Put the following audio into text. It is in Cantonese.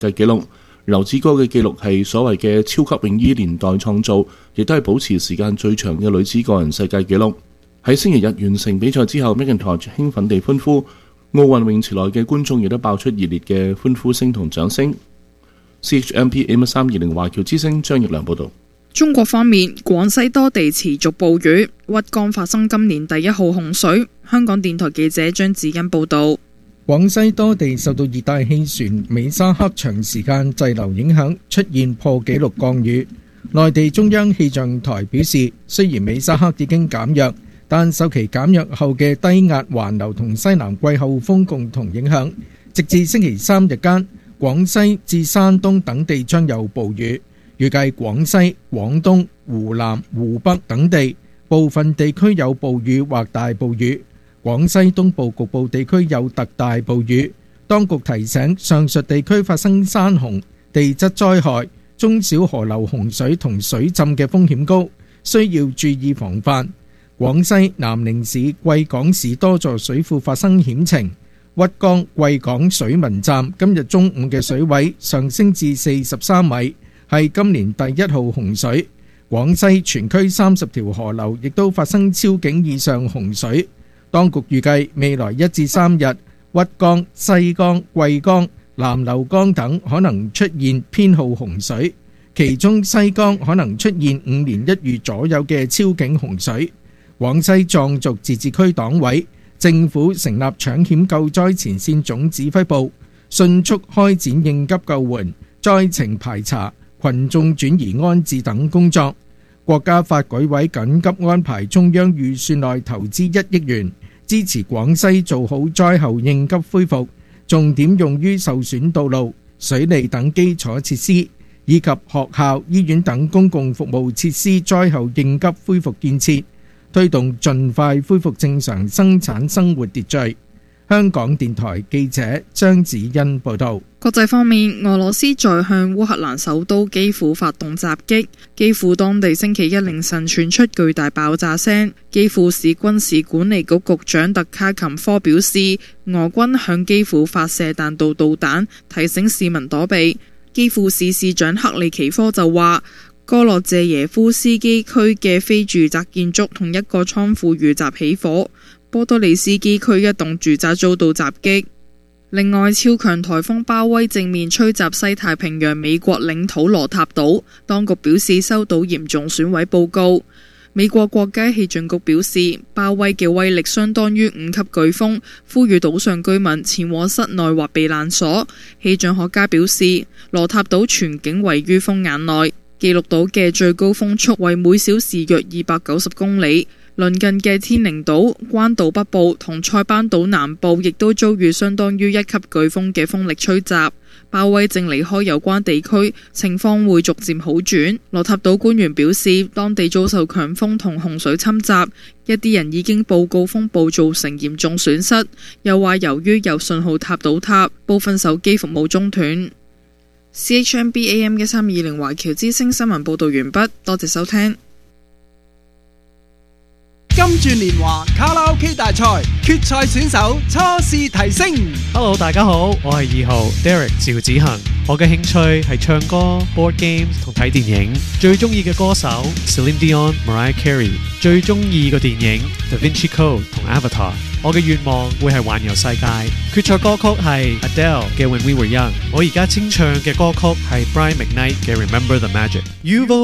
界紀錄。劉子歌嘅紀錄係所謂嘅超級泳衣年代創造，亦都係保持時間最長嘅女子個人世界紀錄。喺星期日完成比賽之後 ，McIntosh 興奮地歡呼，奧運泳池內嘅觀眾亦都爆出熱烈嘅歡呼聲同掌聲。CHMP AM320 華僑之聲張奕良報道。 中國方面，廣西多地持續暴雨，鬱江發生今年第1號洪水。香港電台記者張子欣報道。 廣西多地受到熱帶氣旋美沙克長時間滯留影響，出現破紀錄降雨。內地中央氣象台表示，雖然美沙克已經減弱，但受其減弱後嘅低壓環流同西南季候風共同影響，直至星期三日間，廣西至山東等地將有暴雨。預計廣西、廣東、湖南、湖北等地部分地區有暴雨或大暴雨，廣西東部局部地區有特大暴雨。當局提醒上述地區發生山洪、地質災害、中小河流洪水同水浸嘅風險高，需要注意防範。廣西南寧市貴港市多座水庫發生險情，鬱江貴港水文站今日中午嘅水位上升至43米，係今年第1號洪水。廣西全區30條河流亦都發生超警以上洪水。當局預計未來1至3日，鬱江、西江、貴江、南流江等可能出現編號洪水，其中西江可能出現5年1遇左右嘅超警洪水。廣西壯族自治區黨委、政府成立搶險救災前線總指揮部，迅速開展應急救援、災情排查、群眾轉移安置等工作。國家發改委緊急安排中央預算內投資1億元，支持廣西做好災後應急恢復，重點用於受損道路、水利等基礎設施，以及學校、醫院等公共服務設施災後應急恢復建設，推動盡快恢復正常生產生活秩序。香港電台記者張子欣報道。 國際方面，俄羅斯再向烏克蘭首都基輔發動襲擊，基輔當地星期一凌晨傳出巨大爆炸聲。基輔市軍事管理局局長特卡琴科表示，俄軍向基輔發射彈道導彈，提醒市民躲避。基輔市市長克里奇科就話，哥羅謝耶夫斯基區嘅非住宅建築同一個倉庫遇襲起火，波多利斯基區一棟住宅遭到襲擊。另外，超強颱風鮑威正面吹襲西太平洋美國領土羅塔島，當局表示收到嚴重損毀報告。美國國家氣象局表示，鮑威嘅威力相當於5級颶風，呼籲島上居民前往室內或避難所。氣象學家表示，羅塔島全境位於風眼內，記錄到嘅最高風速為每小時約290公里。鄰近嘅天寧島、關島北部同塞班島南部亦都遭遇相當於1級颶風嘅風力吹襲。鮑威正離開有關地區，情況會逐漸好轉。羅塔島官員表示，當地遭受強風同洪水侵襲，一啲人已經報告風暴造成嚴重損失。又話由於有信號塔倒塌，部分手機服務中斷。CHMB AM 1320華僑之聲新聞報導完畢，多謝收聽。 金鑽年華卡拉 OK 大賽決賽選手初試提升。 Hello， 大家好，我係2號 Derek 趙子恒。我嘅興趣係唱歌、board games 同睇電影。最中意嘅歌手 Celine Dion、Mariah Carey。最中意嘅電影 Da Vinci Code 同 Avatar。我嘅願望會係環遊世界。決賽歌曲係 Adele 嘅 When We Were Young。我而家清唱嘅歌曲係 Brian McKnight 嘅 Remember the Magic。